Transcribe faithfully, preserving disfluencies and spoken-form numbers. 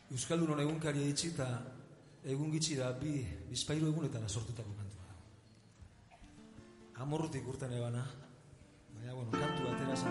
Euskaldunon egunkaria itxi eta egun gitxi da bi bizpairu egunetara sortutako kantua. Amorrutik urten ebana, baina bueno, kantu atera